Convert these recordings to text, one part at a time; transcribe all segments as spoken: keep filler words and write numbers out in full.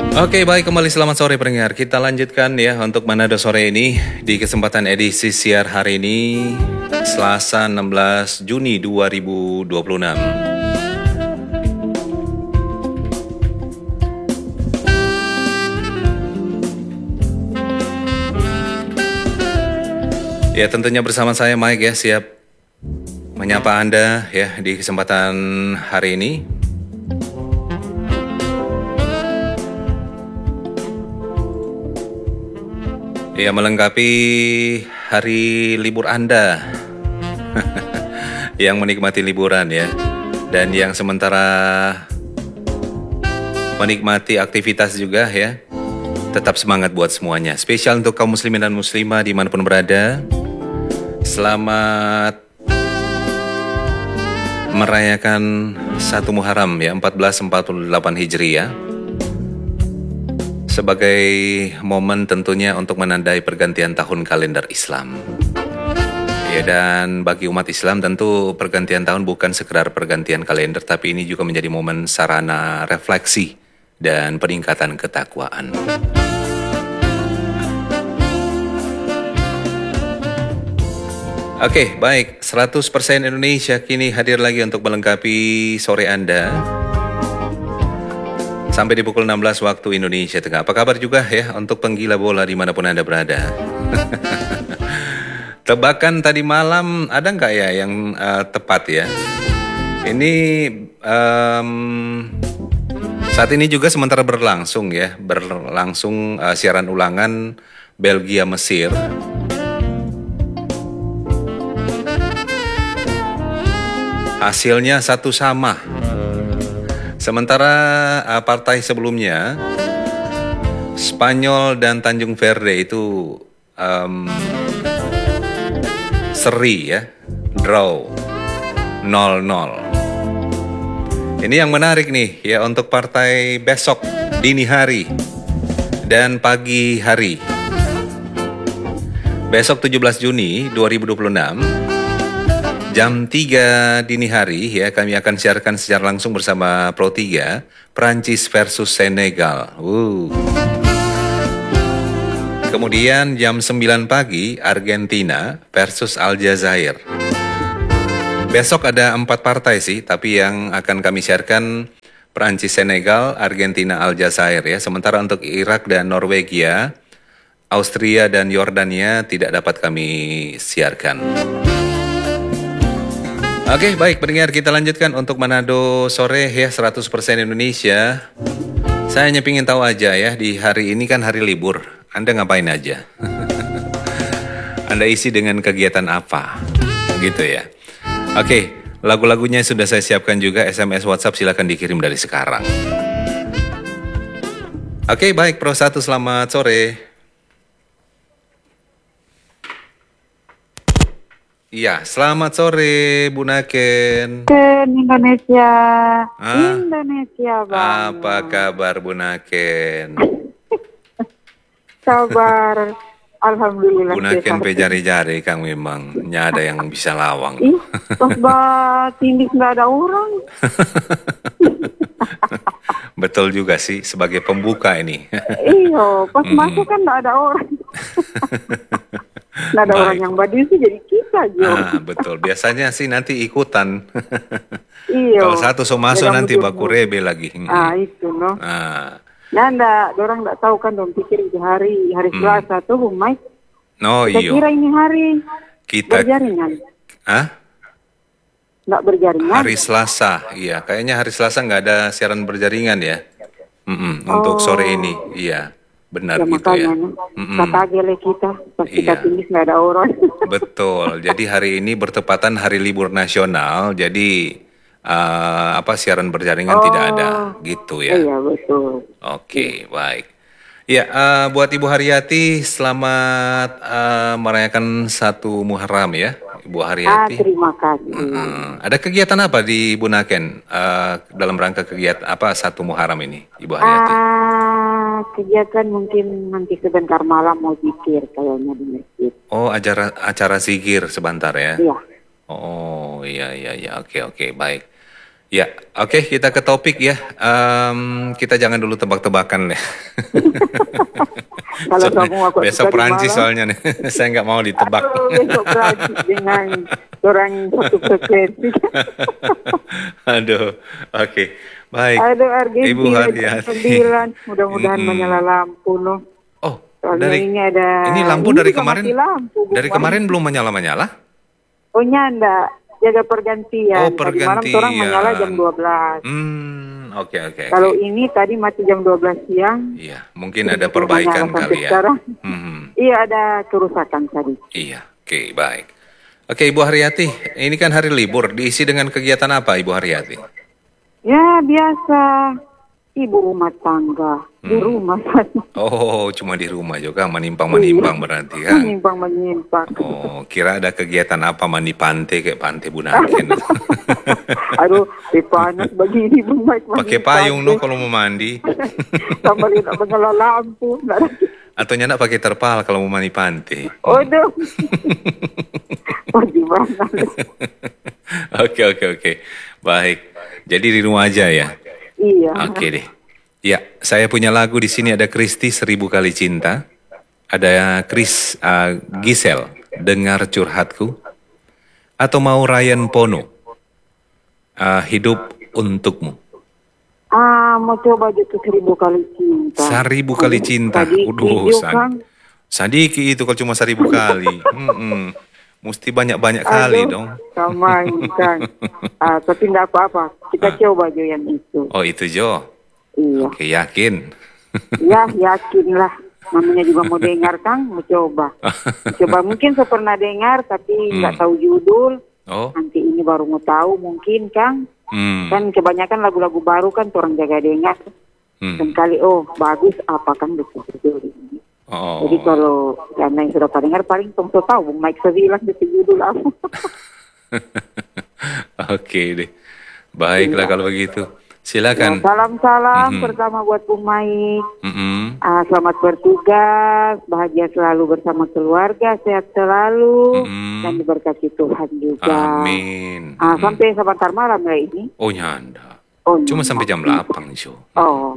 Oke, baik, kembali selamat sore pendengar. Kita lanjutkan ya untuk Manado sore ini di kesempatan edisi siar hari ini Selasa enam belas Juni dua ribu dua puluh enam. Ya, tentunya bersama saya Mike ya, siap menyapa Anda ya di kesempatan hari ini. Ya, melengkapi hari libur Anda yang menikmati liburan ya, dan yang sementara menikmati aktivitas juga ya. Tetap semangat buat semuanya. Spesial untuk kaum muslimin dan muslimah dimanapun berada. Selamat merayakan satu Muharram ya, empat belas empat puluh delapan Hijriah. Sebagai momen tentunya untuk menandai pergantian tahun kalender Islam. Ya, dan bagi umat Islam tentu pergantian tahun bukan sekedar pergantian kalender, tapi ini juga menjadi momen sarana refleksi dan peningkatan ketakwaan. Oke, baik, seratus persen Indonesia kini hadir lagi untuk melengkapi sore Anda. Sampai di pukul enam belas waktu Indonesia Tengah. Apa kabar juga ya untuk penggila bola dimanapun Anda berada? Tebakan tadi malam ada nggak ya yang uh, tepat ya? Ini um, saat ini juga sementara berlangsung ya, berlangsung uh, siaran ulangan Belgia Mesir. Hasilnya satu sama. Sementara uh, partai sebelumnya, Spanyol dan Tanjung Verde itu um, seri ya, draw nol nol. Ini yang menarik nih ya untuk partai besok dini hari dan pagi hari. Besok tujuh belas Juni dua ribu dua puluh enam. Jam tiga dini hari ya, kami akan siarkan secara langsung bersama Pro tiga Prancis versus Senegal. Uh. Kemudian jam sembilan pagi Argentina versus Aljazair. Besok ada empat partai sih, tapi yang akan kami siarkan Prancis Senegal, Argentina Aljazair ya. Sementara untuk Irak dan Norwegia, Austria dan Yordania tidak dapat kami siarkan. Oke, baik pendengar, kita lanjutkan untuk Manado sore ya, seratus persen Indonesia. Saya hanya ingin tahu aja ya, di hari ini kan hari libur, Anda ngapain aja? Anda isi dengan kegiatan apa? Gitu ya. Oke, lagu-lagunya sudah saya siapkan juga, S M S WhatsApp silakan dikirim dari sekarang. Oke, baik Pro satu, selamat sore. Iya, selamat sore Bu Naken. Ken Indonesia. Hah? Indonesia Bang. Apa kabar Bu Naken? Sabar. Alhamdulillah. Bu Naken pe jari-jari Kang memang nyada yang bisa lawang. Ih, pas bah tindik nggak ada orang. Betul juga sih, sebagai pembuka ini. Iyo, pas Mm-mm. masuk kan nggak ada orang. Nggak ada Baik. orang yang badi sih jadi kita Jo. Ah, betul. Biasanya sih nanti ikutan. Iyo. Kalau satu so masuk Jangan nanti duduk. baku rebe lagi. Ah itu no. Ah. Nah, nggak, orang nggak tahu kan, dong pikir itu hari hari Hmm. Selasa tuh, Bu Mike. No, Kita iyo. kira ini hari Kita berjaringan, ah? nggak berjaringan. Hari Selasa. Iya, kayaknya hari Selasa nggak ada siaran berjaringan ya. Mm-mm, untuk Oh. sore ini. Iya, benar Ya gitu ya. makanya, no. Mm-mm. Kata gele kita, pas kita Iya. tinggi nggak ada orang. Betul. Jadi hari ini bertepatan hari libur nasional. Jadi uh, apa siaran berjaringan Oh. tidak ada, gitu ya. Iya betul. Oke, baik. Ya, uh, buat Ibu Haryati, selamat uh, merayakan satu Muharram ya, Ibu Ah Haryati. terima kasih. Hmm, ada kegiatan apa di Bunaken uh, dalam rangka kegiatan apa satu Muharram ini, Ibu Haryati? Ah kegiatan mungkin nanti sebentar malam mau zikir kayaknya di masjid. Oh, acara acara zikir sebentar ya. Iya. Oh, iya iya iya. Oke oke, baik. Ya, oke kita ke topik ya. Em, kita jangan dulu tebak-tebakan deh. Kalau Soalnya kamu aku besok tadi Perancis malam, soalnya nih. Saya nggak mau ditebak. aduh besok Prancis dengan orang satu frekuensi. Aduh, oke. Baik. Aduh Ibu Argentina jam Haryati. sembilan, mudah-mudahan Mm-mm. menyala lampu loh. Oh, Soalnya dari ini ada ini lampu ini dari juga kemarin mati lampu, Bung dari Mai. kemarin belum menyala-menyala? Oh nyanda, jaga pergantian. Oh, Tadi malam orang menyala jam pergantian. dua belas. Hmm, oke oke oke. Kalau ini tadi mati jam dua belas siang. Iya, mungkin Terus ada baru menyala perbaikan sampai kali ya. sekarang. Hmm, Iya ada kerusakan tadi. iya, oke baik. Oke Ibu Haryati, ini kan hari libur, diisi dengan kegiatan apa Ibu Haryati? Ya biasa, ibu rumah tangga di Hmm. rumah saja. Oh, cuma di rumah juga menimpang-menimpang berarti kan? Menyimpang menyimpang. Oh, kira ada kegiatan apa mandi pantai kayak pantai Bunaken? Aduh, di panas begini Bung Mike. Pakai payung no kalau mau mandi. Sama tidak menyala lampu. Nggak ada. Atau nyana pakai terpal kalau mau mandi pantai. Aduh. Oh gimana? Oke oke oke, baik. Jadi di rumah aja ya. Iya. Oke deh. Ya, saya punya lagu di sini ada Kristi Seribu Kali Cinta, ada Chris uh, Gisel Dengar Curhatku, atau mau Ryan Pono uh, Hidup Untukmu. Ah, mau coba gitu seribu kali cinta. Seribu kali cinta. Tadi Uduh, video sad- kan. sadiki itu kalau cuma seribu kali. Mm-mm. Mesti banyak-banyak kali Aduh, dong. sama ini kan. Ah, tapi tidak apa-apa. Kita Ah. coba aja yang itu. Oh itu Jo. Iya. Oke yakin. Ya, yakinlah. Namanya juga mau dengar, Kang. Mau coba. Coba mungkin saya pernah dengar, tapi nggak Hmm. tahu judul. Oh. Nanti ini baru mau tahu mungkin, Kang. Hmm. Kan kebanyakan lagu-lagu baru kan orang jaga dengar. Dan Hmm. kali, oh bagus apa kan betul ini. Oh. Jadi kalau karena yang sudah pernah dengar, paling tong so tahu. Bung Mike sebilang di judul apa. Oke deh. Baiklah kalau begitu. Silakan. Salam-salam Mhm. pertama buat Bung Mike. Mm-mm. Ah, selamat bertugas, bahagia selalu bersama keluarga, sehat selalu, Mm-mm. dan diberkati Tuhan juga. Amin. Ah, Mm. sampai sebentar malam ya ini. Oh nyanda. Oh, Cuma iya. sampai jam delapan show. Oh.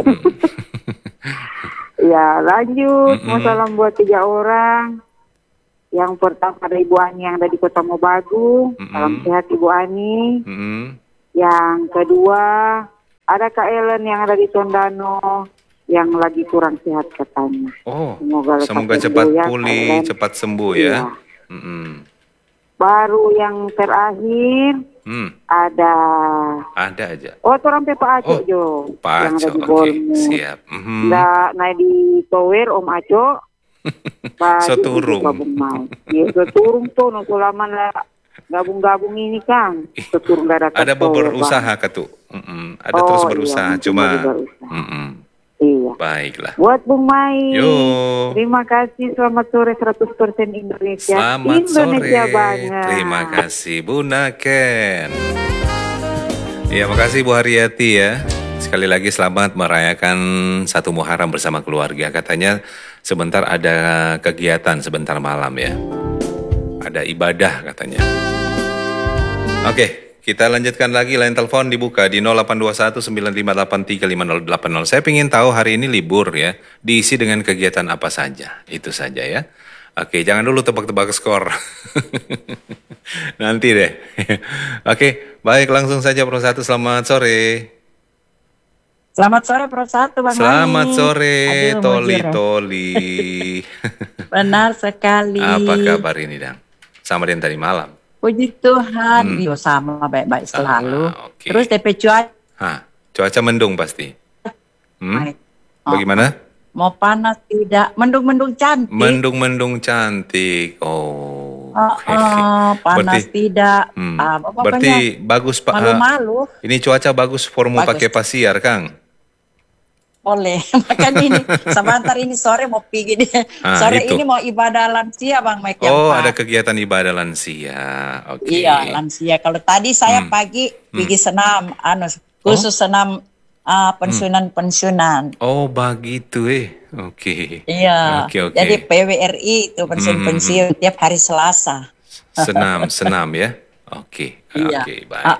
Ya, lanjut. Mm-mm. Mau salam buat tiga orang. Yang pertama ada Ibu Ani yang ada di Kota Mobagu. Mm-mm. Salam sehat Ibu Ani. Mm-mm. Yang kedua ada Kak Ellen yang ada di Tondano yang lagi kurang sehat katanya. Oh. Semoga lekas Semoga sembuh cepat ya, Kak pulih, Ellen. cepat sembuh Iya. ya. Mm-mm. Baru yang terakhir Hmm. ada Ada aja. oh orang Pak Aco Oh, Jo Pak yang ada Aco, di oke, Bolmus. siap. Mhm. Nggak naik di tower Om Aco. So turung. Gabung main. Ya so turung tuh no sulaman lah gabung-gabung ini kan. So turung gak ada Ada tower, berusaha Bang. Kak, tuh. Mm-mm. Ada Oh, terus iya, berusaha, mungkin cuma lagi berusaha. mm-mm. Iya. Baiklah. Buat Bung Mai. Yo. Terima kasih. Selamat sore seratus persen Indonesia. Selamat Indonesia sore. banget. Terima kasih Bu Naken. Ya, makasih Bu Haryati ya. Sekali lagi selamat merayakan satu Muharram bersama keluarga. Katanya sebentar ada kegiatan sebentar malam ya. Ada ibadah katanya. Oke, kita lanjutkan lagi. Line telepon dibuka di nol delapan dua satu sembilan lima delapan tiga lima nol delapan nol. Saya ingin tahu hari ini libur ya. Diisi dengan kegiatan apa saja. Itu saja ya. Oke, jangan dulu tebak-tebak skor. Nanti deh. Oke, baik langsung saja Pro satu. Selamat sore. Selamat sore Pro satu Bang Selamat Mani. sore, Aduh, Toli mujur. Toli. Benar sekali. Apa kabar ini, Dang? Sama dengan tadi malam. Puji Tuhan. Hmm. Yo, sama baik-baik Sama, selalu. oke. Terus D P cuaca. Hah, cuaca mendung pasti. Hmm? Baik. Oh, Bagaimana? mau panas tidak? Mendung-mendung cantik. Mendung-mendung cantik. Oh. Oh, oke. oh, panas Berarti- tidak. Hmm, Ah, pokoknya berarti bagus Pak. ah, malu-malu. ini cuaca bagus formu Bagus. pakai pasiar, Kang. Boleh. Makanya ini sebentar ini sore mau pergi deh. Ah, sore itu. ini mau ibadah lansia Bang Mike yang Oh, Pak. ada kegiatan ibadah lansia. Oke. Iya, lansia. Kalau tadi saya Hmm. pagi pergi senam, anu khusus senam ah, pensiunan-pensiunan. Oh, begitu eh. Oke. Iya. Oke, oke. Jadi P W R I itu pensiun-pensiun tiap hari Selasa. Senam, senam ya. Oke. Iya. Oke, baik. Ah, ah.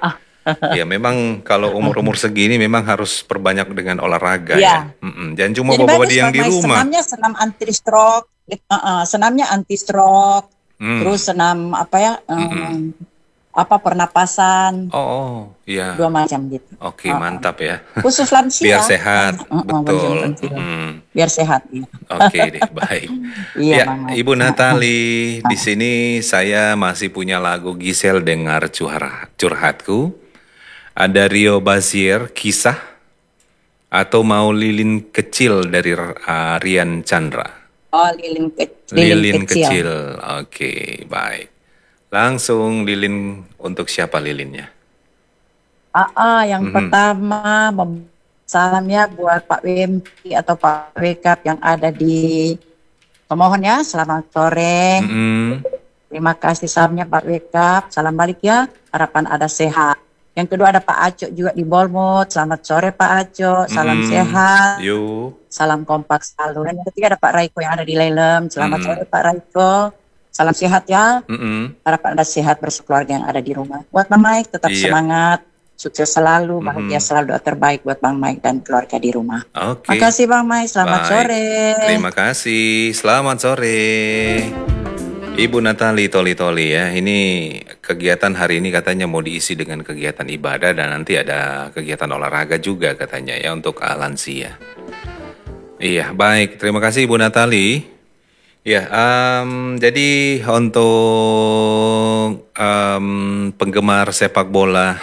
Ya memang kalau umur-umur segini memang harus perbanyak dengan olahraga Iya. ya. Mm-mm. Jangan cuma Jadi bawa bagus yang Bang di Mai, rumah. senamnya senam anti stroke, uh, uh, senamnya anti stroke, Hmm. terus senam apa ya, um, apa pernapasan, Oh, oh, ya. dua macam gitu. Oke, Uh, uh. mantap ya. Khusus lansia. Biar sehat, Uh, uh, betul. lansia. Mm-mm. Biar sehat. Ya. Oke deh, baik. Iya, Ya, Bang Mai. Ibu Natali, di sini saya masih punya lagu Gisel Dengar Curha- Curhatku. Ada Rio Basir, Kisah, atau mau Lilin Kecil dari uh, Rian Chandra. Oh, lilin, ke Lilin lilin, kecil. kecil. Oke, baik. Langsung lilin untuk siapa lilinnya? Ah, ah, yang Mhm. pertama mem- salamnya buat Pak Wempi atau Pak Wekap yang ada di pemohon ya. Selamat sore. Mm-mm. Terima kasih salamnya Pak Wekap. Salam balik ya. Harapan ada sehat. Yang kedua ada Pak Aco juga di Bolmut. Selamat sore Pak Aco. Salam Mm-mm. sehat. Yuk. Salam kompak selalu. Dan yang ketiga ada Pak Raiko yang ada di Lelem. Selamat Mm-mm. sore Pak Raiko. Salam sehat ya. Mm-mm. Harapan Anda sehat bersekeluarga yang ada di rumah. Buat Bang Mike tetap Iya. semangat. Sukses selalu. Bahagia Mhm. selalu. Doa terbaik buat Bang Mike dan keluarga di rumah. Oke. Makasih Bang Mike. Selamat Baik. sore. Terima kasih. Selamat sore. Ibu Natali Toli-Toli ya. Ini kegiatan hari ini katanya mau diisi dengan kegiatan ibadah dan nanti ada kegiatan olahraga juga katanya ya untuk uh, lansia. Iya, baik. Terima kasih Ibu Natali. Ya, em, jadi untuk em, penggemar sepak bola,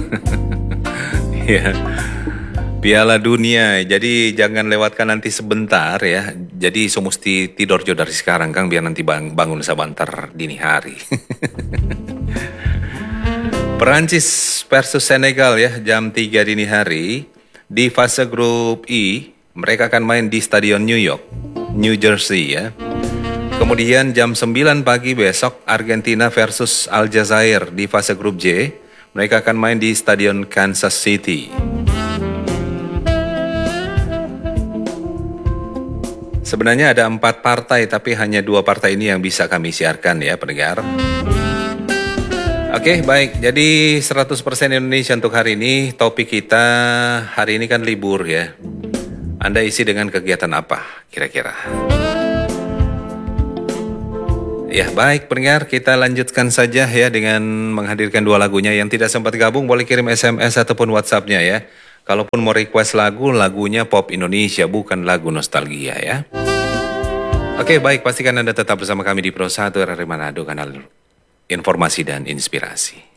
ya, Piala Dunia. Jadi jangan lewatkan nanti sebentar ya. Jadi so mesti tidur jo dari sekarang Kang biar nanti bang, bangun sebentar dini hari. Perancis versus Senegal ya jam tiga dini hari di fase grup I. Mereka akan main di Stadion New York, New Jersey ya. Kemudian jam sembilan pagi besok Argentina versus Aljazair di fase grup J. Mereka akan main di Stadion Kansas City. Sebenarnya ada empat partai tapi hanya dua partai ini yang bisa kami siarkan ya pendengar. Oke baik, jadi seratus persen Indonesia untuk hari ini. Topik kita hari ini kan libur ya. Anda isi dengan kegiatan apa kira-kira? Ya baik pendengar, kita lanjutkan saja ya dengan menghadirkan dua lagunya. Yang tidak sempat gabung boleh kirim S M S ataupun WhatsApp-nya ya. Kalaupun mau request lagu, lagunya pop Indonesia bukan lagu nostalgia ya. Oke baik, pastikan Anda tetap bersama kami di Pro satu R R I Manado, kanal informasi dan inspirasi.